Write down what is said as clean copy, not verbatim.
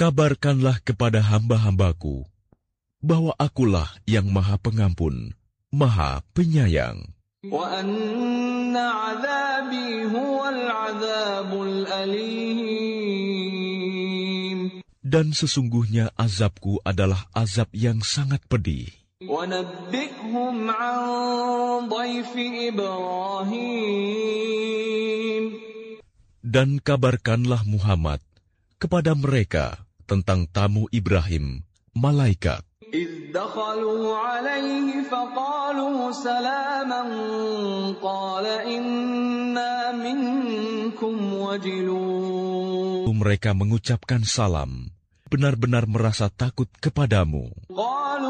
Kabarkanlah kepada hamba-hambaku bahwa akulah yang Maha Pengampun, Maha Penyayang. Wa anna 'adzabi huwal 'adzabul alim. Dan sesungguhnya azabku adalah azab yang sangat pedih. Wa nabbi'hum 'an dhayfi Ibrahim. Dan kabarkanlah Muhammad kepada mereka tentang tamu Ibrahim, malaikat. إذ دخلوا عليه فقالوا سلاما قال إنا منكم وجلون. Mereka mengucapkan salam, benar-benar merasa takut kepadamu. قالوا